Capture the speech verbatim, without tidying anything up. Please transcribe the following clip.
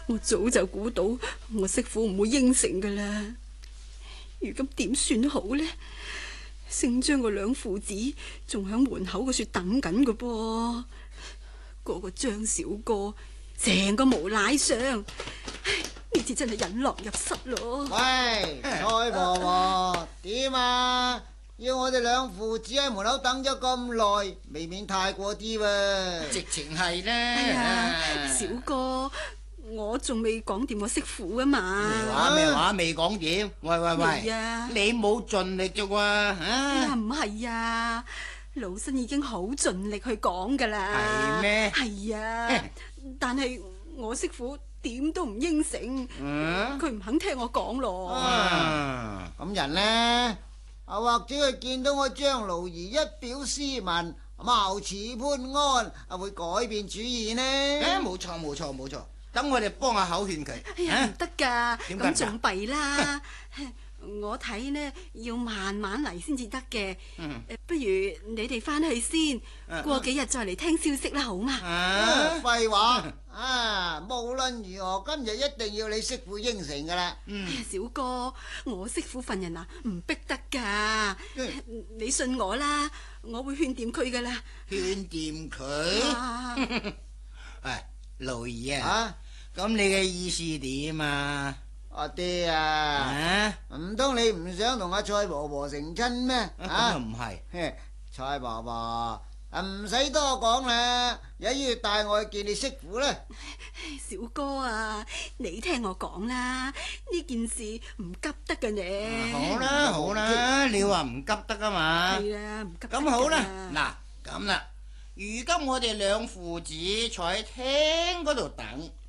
我早就估到我媳婦唔會應承噶啦。如今點算好呢？姓張個兩父子仲響門口嗰處等緊噶噃，嗰個張小哥成個無賴相，呢次真係引狼入室咯。 喂，蔡婆婆，點啊？要我哋兩父子喺門口等咗咁耐，未免太過啲喎。 直情係呢。 哎呀，小哥，我仲未講掂我媳婦啊嘛。 咩話咩話未講掂？喂喂喂， 啊、 你冇盡力啫喎， 啊唔係啊，老身已經好盡力去講噶啦。 係咩？ 係啊，但係我媳婦點都唔應承，佢唔、嗯、肯聽我講咯。咁、 啊、人呢？啊，或者佢見到我張勞兒一表斯文，貌似潘安，啊會改變主意呢？ 誒，冇錯冇錯冇錯，等我哋幫下口勸佢。 哎呀，唔得噶，咁仲弊啦。我睇呢要慢慢嚟先至得嘅。嗯、不如你哋翻去先，啊、過幾日再嚟聽消息啦，好嘛？ 啊，廢話啊！無論如何，今日一定要你媳婦應承噶啦。 嗯、哎呀，小哥，我媳婦份人啊，唔逼得噶。嗯、你信我啦，我會勸掂佢噶啦。 勸掂佢？ 啊、 哎，勞兒啊，咁、啊、你嘅意思點啊？ 阿爹啊，唔通你唔想同阿蔡婆婆成親咩？ 啊，咁又唔係。 蔡婆婆，唔使多講啦，有要帶我去見你媳婦啦。 小哥啊，你聽我講啦，呢件事唔急得嘅呢。 好啦好啦，你話唔急得啊嘛。 係啊，唔急得。 咁好啦，嗱咁啦，如今我哋兩父子坐喺廳嗰度等。